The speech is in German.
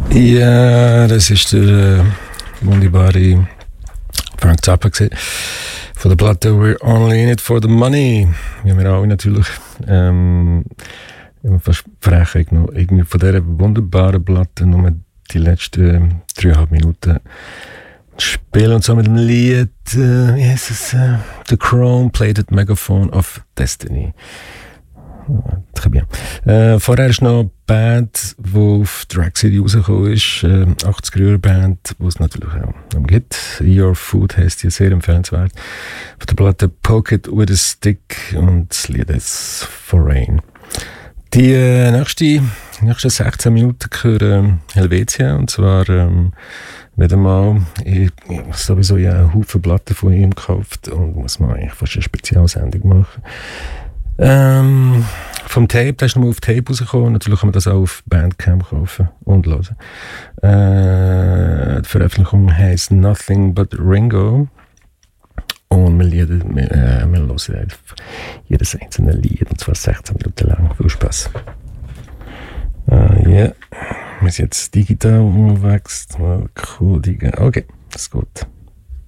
Ja, das ist der wunderbare Frank Zappa gewesen. Von der Platte We're Only In It For The Money. Wie wir alle natürlich versprechen noch irgendwie von dieser wunderbaren Platte nur die letzten 3,5 Minuten spielen und so mit dem Lied wie heißt es? The Chrome-Plated Megaphone of Destiny. Très bien. Vorher ist noch eine Band, die auf Drag City rausgekommen ist, 80er-Jahre-Band, die es natürlich auch gibt. Your Food heisst die, sehr empfehlenswert. Von der Platte Poke It With A Stick und das Lied ist For Rain. Die nächsten 16 Minuten gehören Helvetia, und zwar wieder mal, ich sowieso einen Haufen Platten von ihm gekauft und muss man eigentlich fast eine Spezialsendung machen. Vom Tape, das ist nochmal auf Tape rausgekommen. Natürlich kann man das auch auf Bandcamp kaufen und hören. Die Veröffentlichung heisst Nothing But Ringo. Und wir hören jedes einzelne Lied, und zwar 16 Minuten lang. Viel Spaß. Ja, wir sind jetzt digital unterwegs. Okay, das geht.